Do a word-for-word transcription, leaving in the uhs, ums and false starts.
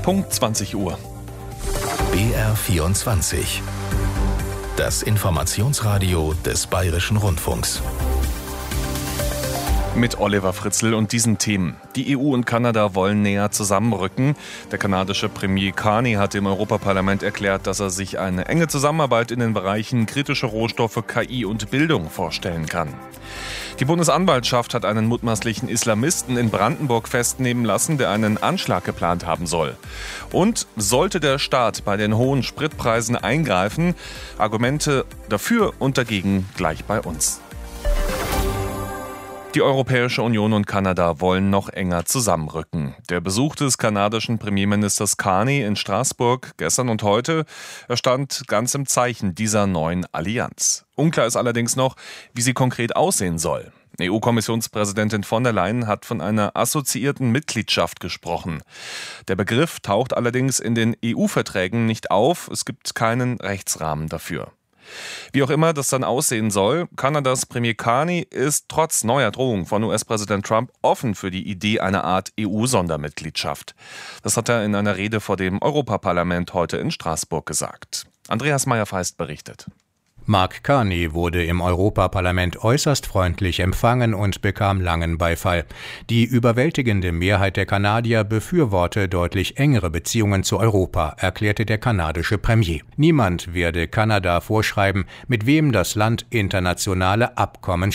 Punkt zwanzig Uhr. B R vierundzwanzig. Das Informationsradio des Bayerischen Rundfunks. Mit Oliver Fritzl und diesen Themen. Die E U und Kanada wollen näher zusammenrücken. Der kanadische Premier Carney hat im Europaparlament erklärt, dass er sich eine enge Zusammenarbeit in den Bereichen kritische Rohstoffe, K I und Bildung vorstellen kann. Die Bundesanwaltschaft hat einen mutmaßlichen Islamisten in Brandenburg festnehmen lassen, der einen Anschlag geplant haben soll. Und sollte der Staat bei den hohen Spritpreisen eingreifen? Argumente dafür und dagegen gleich bei uns. Die Europäische Union und Kanada wollen noch enger zusammenrücken. Der Besuch des kanadischen Premierministers Carney in Straßburg gestern und heute stand ganz im Zeichen dieser neuen Allianz. Unklar ist allerdings noch, wie sie konkret aussehen soll. E U-Kommissionspräsidentin von der Leyen hat von einer assoziierten Mitgliedschaft gesprochen. Der Begriff taucht allerdings in den E U-Verträgen nicht auf. Es gibt keinen Rechtsrahmen dafür. Wie auch immer das dann aussehen soll, Kanadas Premier Carney ist trotz neuer Drohung von U S-Präsident Trump offen für die Idee einer Art E U-Sondermitgliedschaft. Das hat er in einer Rede vor dem Europaparlament heute in Straßburg gesagt. Andreas Meyer-Feist berichtet. Mark Carney wurde im Europaparlament äußerst freundlich empfangen und bekam langen Beifall. Die überwältigende Mehrheit der Kanadier befürworte deutlich engere Beziehungen zu Europa, erklärte der kanadische Premier. Niemand werde Kanada vorschreiben, mit wem das Land internationale Abkommen